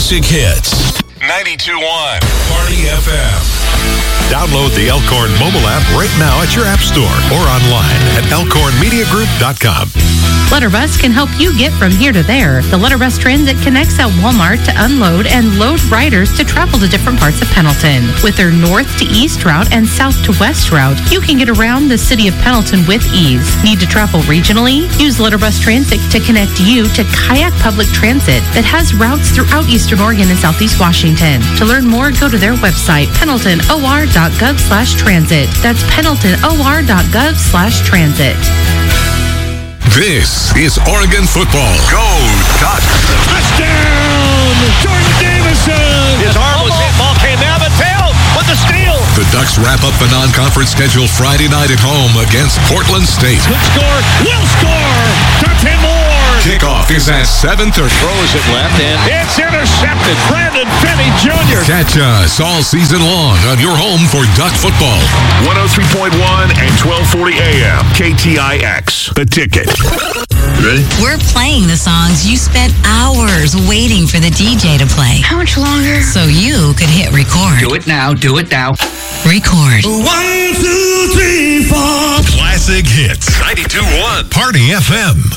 Classic Hits. 92.1 Party FM. Download the Elkhorn mobile app right now at your app store or online at elkhornmediagroup.com. Letterbus can help you get from here to there. The Letterbus Transit connects at Walmart to unload and load riders to travel to different parts of Pendleton. With their north to east route and south to west route, you can get around the city of Pendleton with ease. Need to travel regionally? Use Letterbus Transit to connect you to Kayak Public Transit that has routes throughout Eastern Oregon and Southeast Washington. To learn more, go to their website, pendletonor.gov/transit. That's pendletonor.gov/transit. This is Oregon football. Go Ducks! Touchdown! Jordan Davison! His arm was hit. Ball came down. Mateo with the steal. The Ducks wrap up the non-conference schedule Friday night at home against Portland State. Could score. Will score! Dante Moore! Kickoff is at 7:30. Throws it left and It's intercepted. Brandon Finney Jr. Catch us all season long on your home for Duck football. 103.1 and 1240 AM. KTIX. The Ticket. Ready? We're playing the songs you spent hours waiting for the DJ to play. How much longer? So you could hit record. do it now. Do it now. Record. 1, 2, 3, 4. Classic Hits. 92.1 Party FM.